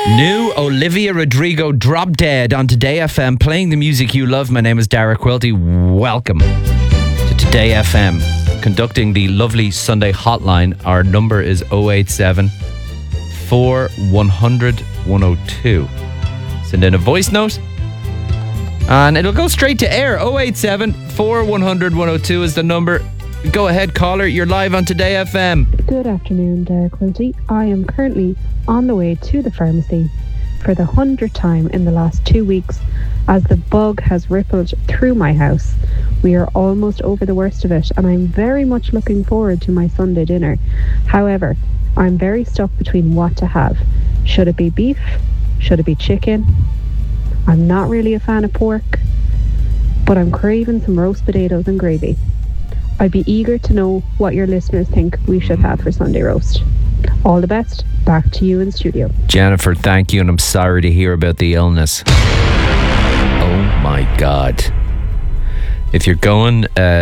New Olivia Rodrigo, Drop Dead on Today FM, playing the music you love. My name is Dara Quilty. Welcome to Today FM. Conducting the lovely Sunday hotline. Our number is 087 4100 102. Send in a voice note and it'll go straight to air. 087 4100 102 is the number. Go ahead, caller. You're live on Today FM. Good afternoon, Dara Quilty. I am currently on the way to the pharmacy for the 100th time in the last 2 weeks as the bug has rippled through my house. We are almost over the worst of it and I'm very much looking forward to my Sunday dinner. However, I'm very stuck between what to have. Should it be beef? Should it be chicken? I'm not really a fan of pork, but I'm craving some roast potatoes and gravy. I'd be eager to know what your listeners think we should have for Sunday roast. All the best. Back to you in studio. Jennifer, thank you, and I'm sorry to hear about the illness. Oh my God. If you're going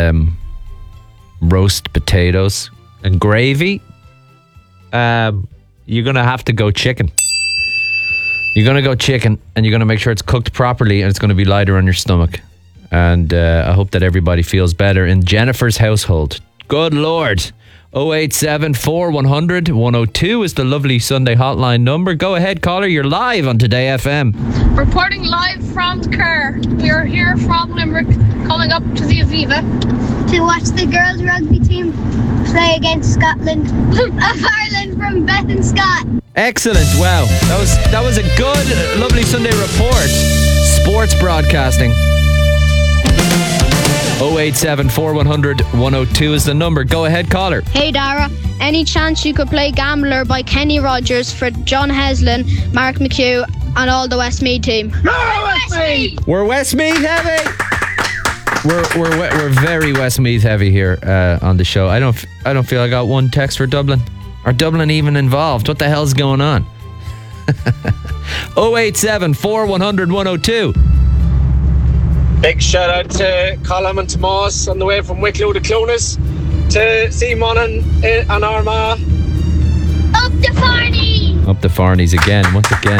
roast potatoes and gravy, you're going to have to go chicken. You're going to go chicken, and you're going to make sure it's cooked properly, and it's going to be lighter on your stomach. And I hope that everybody feels better in Jennifer's household. Good Lord. 087 4100 102 is the lovely Sunday hotline number. Go ahead, caller. You're live on Today FM. Reporting live from the car. We are here from Limerick, coming up to the Aviva to watch the girls rugby team play against Scotland of Ireland from Beth and Scott. Excellent. Wow. That was a good, lovely Sunday report. Sports broadcasting. 087 4100 102 is the number. Go ahead, caller. Hey Dara, any chance you could play Gambler by Kenny Rogers for John Heslin, Mark McHugh and all the Westmeath team? We're Westmeath heavy. We're very Westmeath heavy here on the show. I don't feel I got one text for Dublin. Are Dublin even involved? What the hell's going on? 087 4100 102. Big shout out to Colm and Tomas on the way from Wicklow to Clones, to Simon and Armagh. Up the Farney! Up the Farnies again, once again.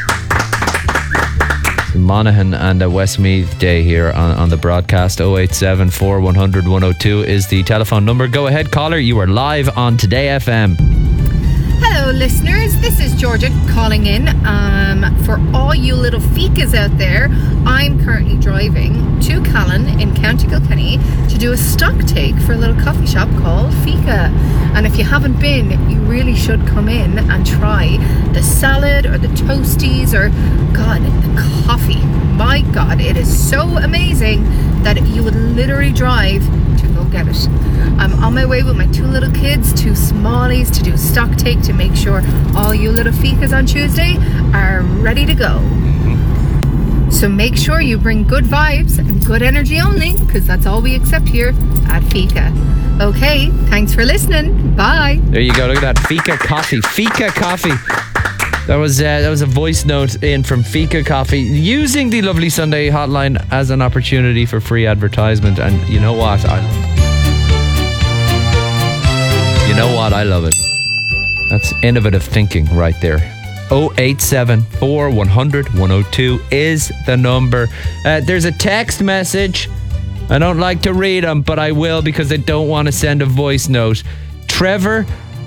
Monaghan and a Westmeath day here on the broadcast. 087 4100 102 is the telephone number. Go ahead, caller. You are live on Today FM. Hello listeners, this is Georgia calling in for all you little ficas out there. I'm currently driving to Callan in County Kilkenny to do a stock take for a little coffee shop called Fika. And if you haven't been, you really should come in and try the salad or the toasties or, God, the coffee. My God, it is so amazing that you would literally drive to go get it. I'm on my way with my two little kids, two smallies, to do a stock take to make sure all you little ficas on Tuesday are ready to go. So make sure you bring good vibes and good energy only, because that's all we accept here at Fika. Okay, thanks for listening. Bye. There you go. Look at that. Fika Coffee. Fika Coffee. That was a voice note in from Fika Coffee, using the lovely Sunday hotline as an opportunity for free advertisement. And you know what? I love it. That's innovative thinking right there. 087 4100 102 is the number. There's a text message. I don't like to read them, but I will because I don't want to send a voice note. Trevor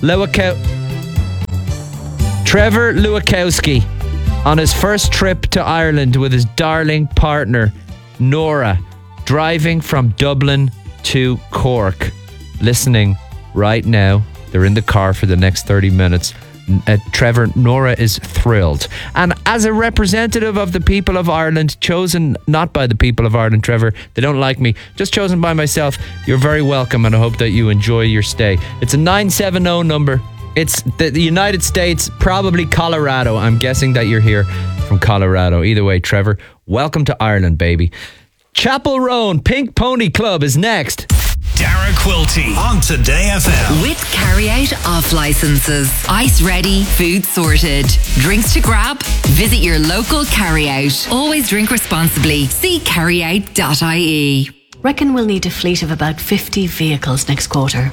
Lewakowski on his first trip to Ireland with his darling partner Nora, driving from Dublin to Cork, listening right now. They're in the car for the next 30 minutes. Trevor, Nora is thrilled. And as a representative of the people of Ireland, chosen not by the people of Ireland, Trevor, they don't like me, just chosen by myself, you're very welcome, and I hope that you enjoy your stay. It's a 970 number. It's the United States, probably Colorado. I'm guessing that you're here from Colorado. Either way, Trevor, welcome to Ireland, baby. Chapel Roan Pink Pony Club is next. Dara Quilty on Today FM. With carry-out off licenses. Ice ready, food sorted. Drinks to grab? Visit your local carry-out. Always drink responsibly. See carryout.ie. Reckon we'll need a fleet of about 50 vehicles next quarter.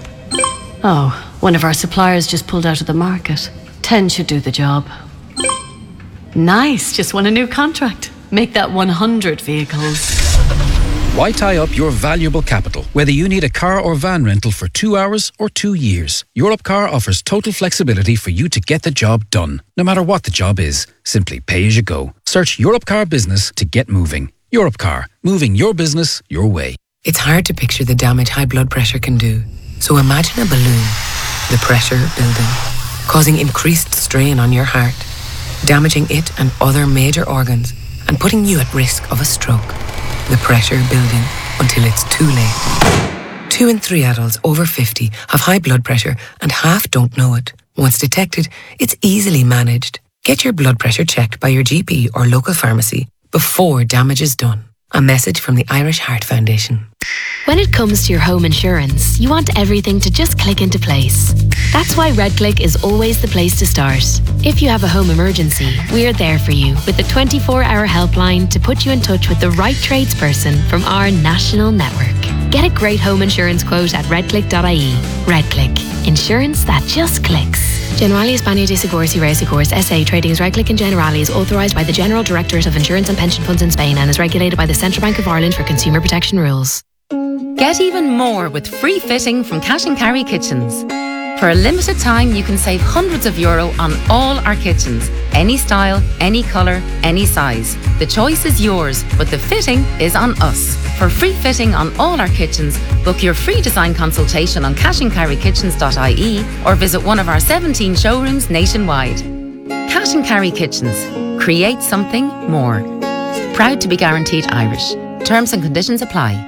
Oh, one of our suppliers just pulled out of the market. 10 should do the job. Nice, just won a new contract. Make that 100 vehicles. Why tie up your valuable capital, whether you need a car or van rental for 2 hours or 2 years? Europcar offers total flexibility for you to get the job done, no matter what the job is. Simply pay as you go. Search Europcar Business to get moving. Europcar, moving your business your way. It's hard to picture the damage high blood pressure can do. So imagine a balloon, the pressure building, causing increased strain on your heart, damaging it and other major organs, and putting you at risk of a stroke. The pressure building until it's too late. 2 in 3 adults over 50 have high blood pressure and half don't know it. Once detected, it's easily managed. Get your blood pressure checked by your GP or local pharmacy before damage is done. A message from the Irish Heart Foundation. When it comes to your home insurance, you want everything to just click into place. That's why RedClick is always the place to start. If you have a home emergency, we're there for you with a 24-hour helpline to put you in touch with the right tradesperson from our national network. Get a great home insurance quote at redclick.ie. RedClick. Insurance that just clicks. Generali España de Seguros y Reasegurs SA trading as RedClick and Generali is authorised by the General Directorate of Insurance and Pension Funds in Spain and is regulated by the Central Bank of Ireland for consumer protection rules. Get even more with free fitting from Cash & Carry Kitchens. For a limited time, you can save hundreds of euro on all our kitchens. Any style, any colour, any size. The choice is yours, but the fitting is on us. For free fitting on all our kitchens, book your free design consultation on cashandcarrykitchens.ie or visit one of our 17 showrooms nationwide. Cash & Carry Kitchens. Create something more. Proud to be guaranteed Irish. Terms and conditions apply.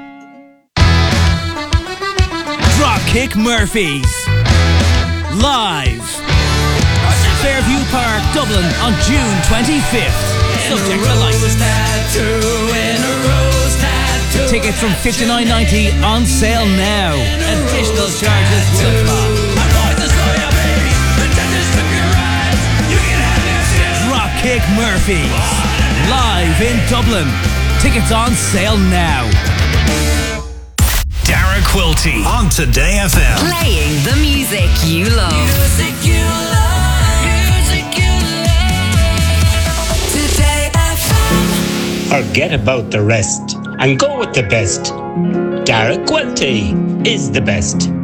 Dropkick Murphys. Live. Fairview Park, Dublin on June 25th. Subject to license. Tickets from $59.90 on sale now. Additional charges will apply. Dropkick Murphys. Live in Dublin. Tickets on sale now. Dara Quilty on Today FM. Playing the music you love. Music you love. Music you love. Today FM. Forget about the rest and go with the best. Dara Quilty is the best.